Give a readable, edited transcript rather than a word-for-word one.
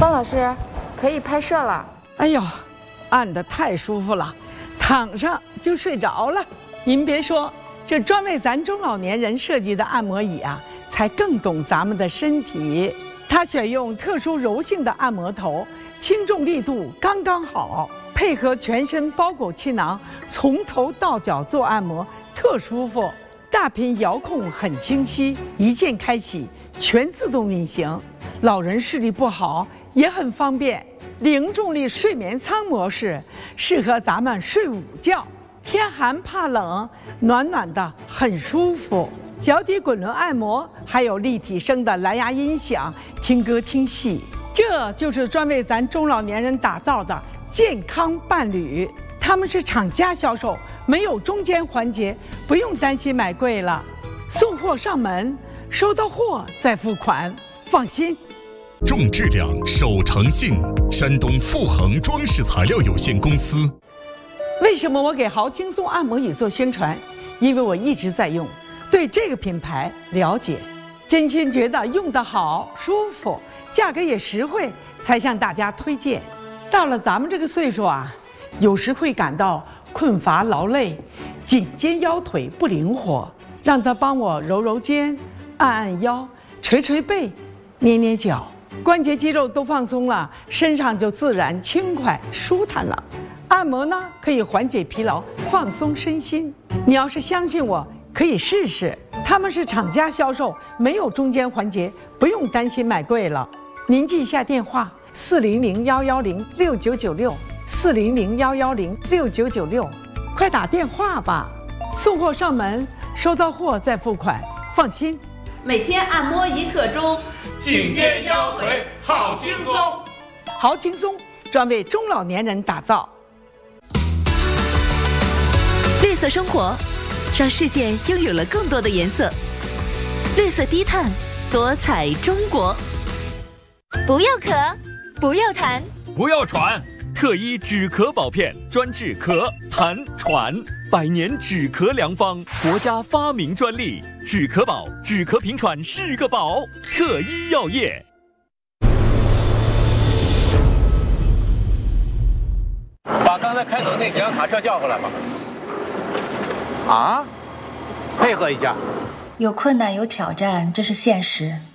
方老师，可以拍摄了。 哎呦，按得太舒服了，躺上就睡着了。您别说，这专为咱中老年人设计的按摩椅啊，才更懂咱们的身体。它选用特殊柔性的按摩头，轻重力度刚刚好，配合全身包裹气囊，从头到脚做按摩，特舒服。大屏遥控很清晰，一键开启，全自动运行。老人视力不好也很方便。零重力睡眠舱模式适合咱们睡午觉，天寒怕冷，暖暖的很舒服。脚底滚轮按摩，还有立体声的蓝牙音响，听歌听戏。这就是专为咱中老年人打造的健康伴侣。他们是厂家销售，没有中间环节，不用担心买贵了。送货上门，收到货再付款，放心。 重质量，守诚信，山东富恒装饰材料有限公司。 为什么我给豪轻松按摩椅做宣传？因为我一直在用，对这个品牌了解，真心觉得用得好、舒服，价格也实惠，才向大家推荐。到了咱们这个岁数啊，有时会感到困乏劳累，颈肩腰腿不灵活，让他帮我揉揉肩，按按腰，捶捶背，捏捏脚，关节肌肉都放松了，身上就自然轻快舒坦了。按摩呢，可以缓解疲劳，放松身心。你要是相信我，可以试试。他们是厂家销售，没有中间环节，不用担心买贵了。您记一下电话：400-110-6996，400-110-6996，快打电话吧。送货上门，收到货再付款，放心。 每天按摩1刻钟， 颈肩腰腿好轻松。 好轻松，专为中老年人打造。 绿色生活，让世界拥有了更多的颜色。绿色低碳，多彩中国。 不要咳，不要痰， 不要喘。特一止咳宝片，专治咳、痰、喘，100年止咳良方，国家发明专利。止咳宝，止咳平喘是个宝。特一药业。 把刚才开走那几辆卡车叫回来吧。 啊，配合一下。 有困难有挑战，这是现实。